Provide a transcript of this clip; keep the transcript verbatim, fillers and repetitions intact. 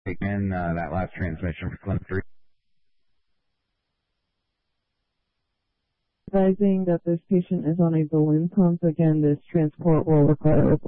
in uh, that last transmission for Slim three. Advising that this patient is on a balloon pump. Again, this transport will require